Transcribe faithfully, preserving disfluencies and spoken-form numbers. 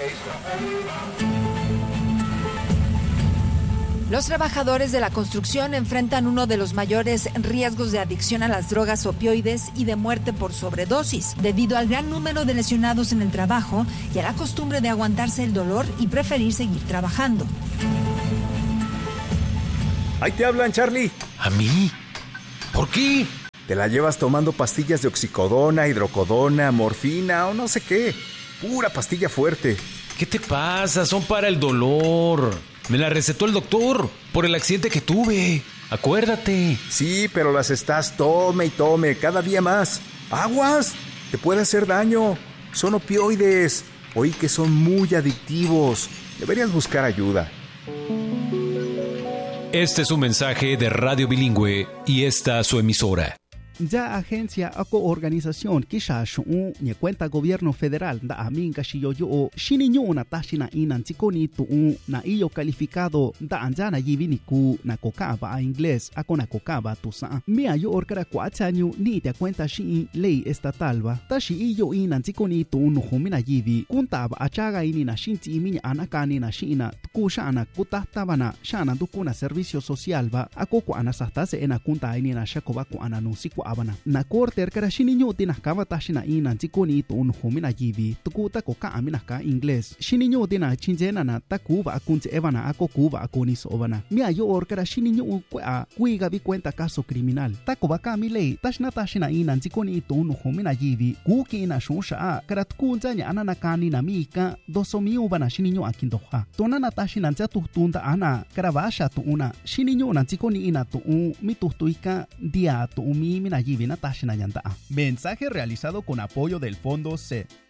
Los trabajadores de la construcción enfrentan uno de los mayores riesgos de adicción a las drogas opioides y de muerte por sobredosis, debido al gran número de lesionados en el trabajo y a la costumbre de aguantarse el dolor y preferir seguir trabajando. Ahí te hablan, Charlie. ¿A mí? ¿Por qué? Te la llevas tomando pastillas de oxicodona, hidrocodona, morfina o no sé qué. Pura pastilla fuerte. ¿Qué te pasa? Son para el dolor. Me la recetó el doctor por el accidente que tuve. Acuérdate. Sí, pero las estás tome y tome cada día más. ¡Aguas! Te puede hacer daño. Son opioides. Oí que son muy adictivos. Deberías buscar ayuda. Este es un mensaje de Radio Bilingüe y esta su emisora. Ya agencia ako organización kisha shu'u ni cuenta gobierno federal da aminga shiyo yo shininyo na tashina inan tikoni tu'u na iyo calificado da anjana yivini ku na kokaba a inglés ako na kokaba tusa mia yo orkara kuachanyu ni te cuenta shi ley estatal ba tashi iyo inan tikoni tu'u no humina yivi kuntaba achaga ini na shinti iminya anakani na shina kushana kutahtabana shana dukuna servicio social ba ako ku anasastase ena kunta ini na shakoba ku ananusiku abana na korte erkara shininyo tinas kava tashina ina tikoni to un humina yivi tukuta ko ka amina ka inglés shininyo tina chinjena na takuva akunche evana ako kuva akoni sobana mia yo orkara shininyo kwa kuiga vi cuenta caso criminal takuva ka mi lei tashna tashina ina tikoni to un humina yivi kuki ina shonsha karat kunjanya anana kani na mika dosomi ubana shininyo akindoha tonana tashina jatu tunda ana karavasha to una shininyo na tikoni ina to un mitustuika dia to umi mina. Mensaje realizado con apoyo del Fondo C.